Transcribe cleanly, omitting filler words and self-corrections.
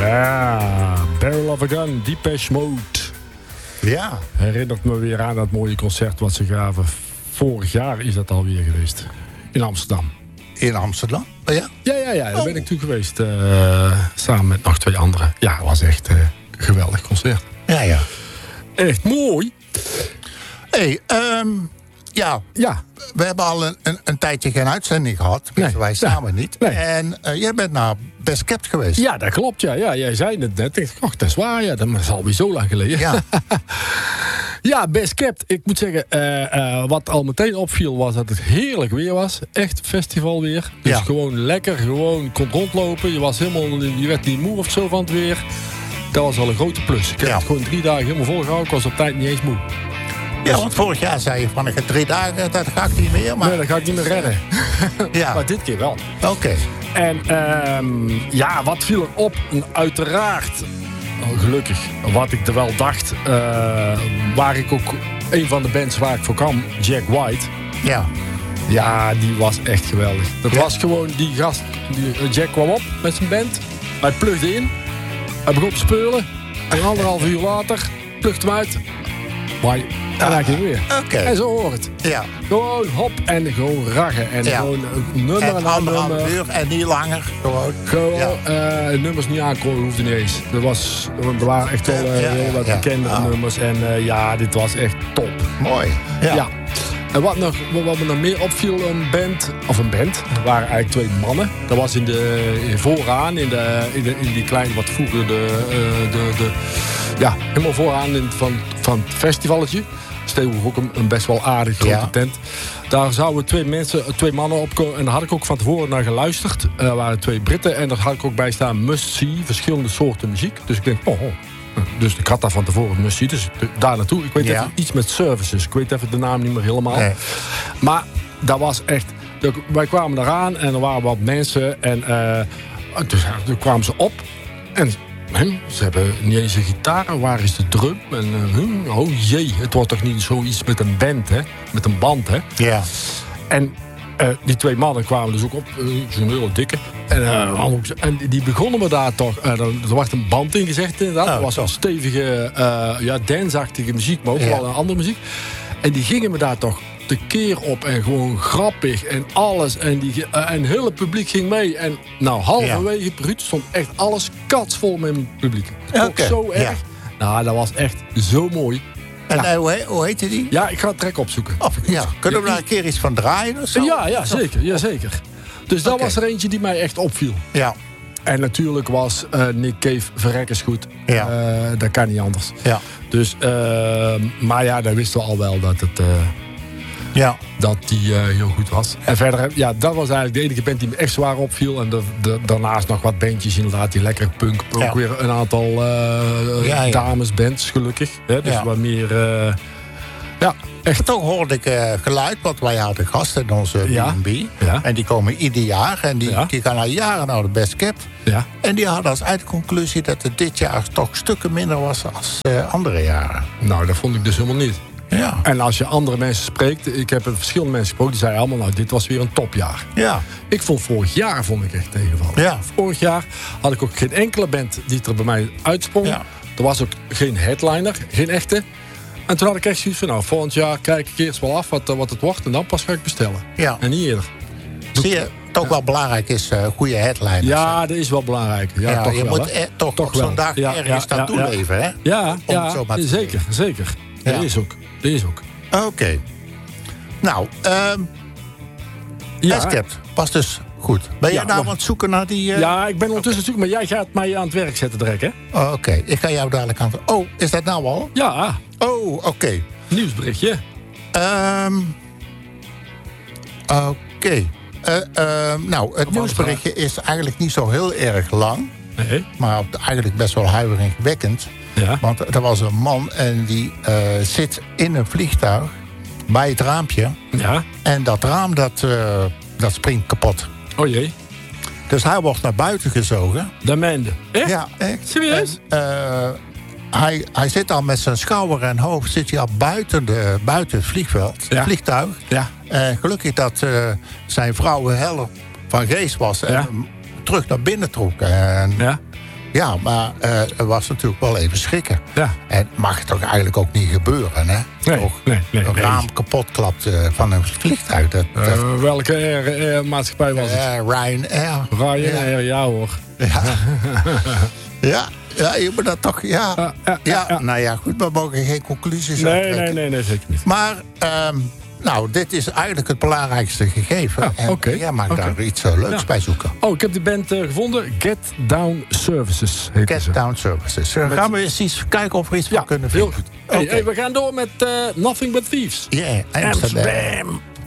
Ja, Barrel of a Gun, Depeche Mode. Ja. Herinnert me weer aan dat mooie concert wat ze gaven. Vorig jaar is dat alweer geweest. In Amsterdam. In Amsterdam? Oh, ja? Ja. Daar ben ik toen geweest. Samen met nog 2 anderen. Ja, het was echt een geweldig concert. Ja. Echt mooi. Hey, ja. We hebben al een tijdje geen uitzending gehad. Nee. Wij samen niet. Nee. En jij bent naar Best Kept geweest. Ja, dat klopt. Ja, jij zei het net. Ik dacht, dat is waar. Ja, dat is alweer zo lang geleden. Ja. Ja, Best Kept. Ik moet zeggen, wat al meteen opviel was dat het heerlijk weer was. Echt festivalweer. Dus gewoon lekker, gewoon kon rondlopen. Je werd niet moe of zo van het weer. Dat was al een grote plus. Ik heb het gewoon 3 dagen helemaal volgehouden. Ik was op tijd niet eens moe. Ja, want vorig jaar zei je van ik heb 3 dagen, dat ga ik niet meer. Maar... Nee, dat ga ik niet meer redden. Ja. Maar dit keer wel. Oké. En wat viel er op? Uiteraard, gelukkig, wat ik er wel dacht, waar ik ook een van de bands waar ik voor kwam, Jack White. Ja. Ja, die was echt geweldig. Dat was gewoon die gast, Jack kwam op met zijn band. Hij plugde in. Hij begon te speulen. En 1,5 uur later plugt hem uit. Mooi. En hij ging weer. Oké. En zo hoort het. Ja. Gewoon hop en gewoon raggen. En gewoon een nummer en een nummer. Uur en niet langer. Gewoon. Nummers niet aankomen hoefde niet eens. Er waren echt wel heel wat bekende nummers. En dit was echt top. Mooi. Ja. En wat me nog meer opviel, een band. Er waren eigenlijk 2 mannen. Dat was vooraan in die kleine, wat vroeger helemaal vooraan van het festivalletje. Steeds ook een best wel aardig grote tent. Daar zouden 2 mannen opkomen. En daar had ik ook van tevoren naar geluisterd. Er waren 2 Britten. En daar had ik ook bij staan must see. Verschillende soorten muziek. Dus ik denk, Dus ik had daar van tevoren must see. Dus daar naartoe. Ik weet even iets met services. Ik weet even de naam niet meer helemaal. Nee. Maar dat was echt... Wij kwamen daaraan en er waren wat mensen. En toen kwamen ze op. En... ze hebben niet eens een gitaar. Waar is de drum? En, oh jee, het wordt toch niet zoiets met een band, hè? Met een band, hè? Ja. En die 2 mannen kwamen dus ook op. Zo'n hele dikke. En die begonnen we daar toch. Er was een band in gezegd, inderdaad. Er was een stevige, dance-achtige muziek, maar ook wel een andere muziek. En die gingen we daar toch de keer op en gewoon grappig en alles. En heel het publiek ging mee. En nou, halverwege Ruud stond echt alles katsvol met het publiek. Ook zo erg. Nou, dat was echt zo mooi. En hoe heette die? Ja, ik ga het track opzoeken. Kunnen we daar een keer iets van draaien of zo? Ja, zeker. Ja, zeker. Dus dat was er eentje die mij echt opviel. Ja. En natuurlijk was Nick Cave verrekkers goed. Ja. Dat kan niet anders. Ja. Dus, maar ja, daar wisten we al wel dat het... dat die heel goed was. En verder, dat was eigenlijk de enige band die me echt zwaar opviel. En daarnaast nog wat bandjes inderdaad, die lekkere punk. Ook weer een aantal damesbands, gelukkig. Dus wat meer... echt. Toch hoorde ik geluid, want wij hadden gasten in onze B&B. Ja. En die komen ieder jaar. En die gaan al jaren naar de Best Kept. Ja. En die hadden als uitconclusie dat het dit jaar toch stukken minder was dan andere jaren. Nou, dat vond ik dus helemaal niet. Ja. En als je andere mensen spreekt... Ik heb verschillende mensen gesproken, die zeiden allemaal... nou, dit was weer een topjaar. Ja. Ik vond vorig jaar echt tegenvallen. Ja. Vorig jaar had ik ook geen enkele band die er bij mij uitsprong. Ja. Er was ook geen headliner, geen echte. En toen had ik echt zoiets van... nou, volgend jaar kijk ik eerst wel af wat het wordt... en dan pas ga ik bestellen. Ja. En niet eerder. Zie je, het ook wel belangrijk is goede headliners. Ja, dat is wel belangrijk. Ja, toch je wel, moet toch op zo'n dag ergens naartoe leven, hè? Ja, zeker. Ja. Dat is ook. Oké. Nou, Best Kept was dus goed. Ben jij nou aan het zoeken naar die... Ja, ik ben ondertussen zoeken, maar jij gaat mij aan het werk zetten direct, hè? Oké, ik ga jou dadelijk aan... Oh, is dat nou al? Ja. Oh, oké. Nieuwsberichtje. Oké. Nou, het nieuwsberichtje is eigenlijk niet zo heel erg lang. Nee. Maar eigenlijk best wel huiveringwekkend. Ja. Want er was een man en die zit in een vliegtuig bij het raampje. Ja. En dat raam dat springt kapot. Oh jee. Dus hij wordt naar buiten gezogen. Dat meende. Echt? Ja, echt. Serieus? Hij zit al met zijn schouder en hoofd zit hij al buiten het vliegtuig. Ja. Gelukkig dat zijn vrouw heller van geest was en hem terug naar binnen trok. Ja, maar het was natuurlijk wel even schrikken. Ja. En mag toch eigenlijk ook niet gebeuren, hè? Nee. Een raam kapot klapt van een vliegtuig. Welke maatschappij was het? Ryanair. Ryanair, ja hoor. Ja. Ja, je moet dat toch... Ja. Nou ja, goed, we mogen geen conclusies trekken. Nee, zeker niet. Maar... dit is eigenlijk het belangrijkste gegeven. Jij mag daar iets leuks bij zoeken. Oh, ik heb de band gevonden. Get Down Services heet Get Down Services. Gaan we eens kijken of we iets van kunnen vinden. Heel goed. Hey, we gaan door met Nothing But Thieves. Amsterdam.